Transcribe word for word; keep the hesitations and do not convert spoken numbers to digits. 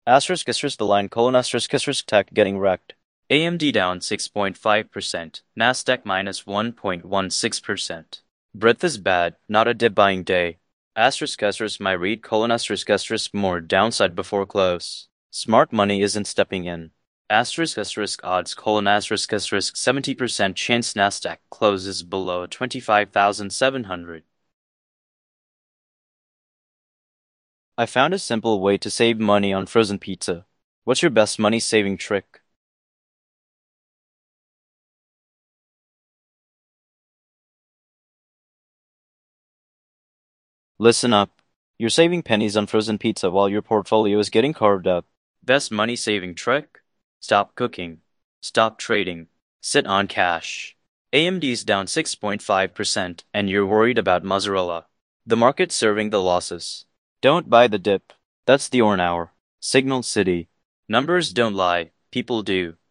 Asterisk asterisk the line colon asterisk asterisk tech getting wrecked. A M D down six point five percent, Nasdaq minus one point one six percent. Breadth is bad, not a dip buying day. Asterisk asterisk my read colon asterisk asterisk more downside before close. Smart money isn't stepping in. Asterisk asterisk odds colon asterisk asterisk seventy percent chance Nasdaq closes below twenty-five thousand seven hundred. I found a simple way to save money on frozen pizza. What's your best money saving trick? Listen up. You're saving pennies on frozen pizza while your portfolio is getting carved up. Best money saving trick? Stop cooking. Stop trading. Sit on cash. A M D's down six point five percent and you're worried about mozzarella. The market's serving the losses. Don't buy the dip. That's the Orn Hour. Signal City. Numbers don't lie, people do.